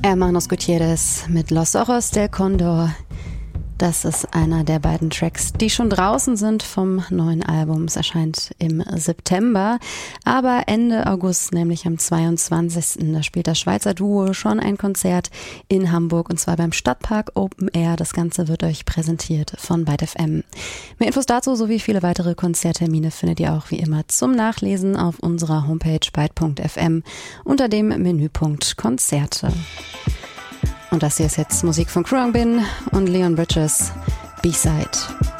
Hermanos Gutierrez mit Los Ojos del Condor. Das ist einer der beiden Tracks, die schon draußen sind vom neuen Album. Es erscheint im September, aber Ende August, nämlich am 22. Da spielt das Schweizer Duo schon ein Konzert in Hamburg und zwar beim Stadtpark Open Air. Das Ganze wird euch präsentiert von Byte FM. Mehr Infos dazu sowie viele weitere Konzerttermine findet ihr auch wie immer zum Nachlesen auf unserer Homepage byte.fm unter dem Menüpunkt Konzerte. Und das hier ist jetzt Musik von Khruangbin und Leon Bridges, B-Side.